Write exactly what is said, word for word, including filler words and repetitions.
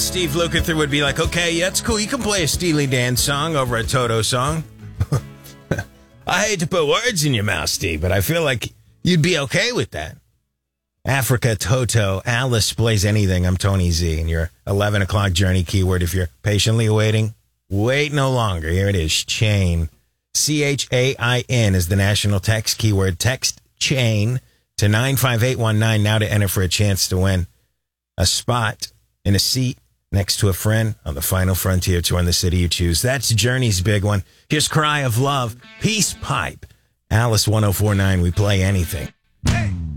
Steve Lukather would be like, okay, yeah, it's cool. You can play a Steely Dan song over a Toto song. I hate to put words in your mouth, Steve, but I feel like you'd be okay with that. Africa, Toto, Alice plays anything. I'm Tony Z, and your eleven o'clock journey keyword. If you're patiently awaiting, wait no longer. Here it is, chain. C H A I N is the national text keyword. Text chain to nine five eight one nine now to enter for a chance to win a spot in a seat next to a friend on the final frontier tour in the city you choose. That's Journey's big one. Here's Cry of Love, Peace Pipe. Alice one oh four point nine, we play anything.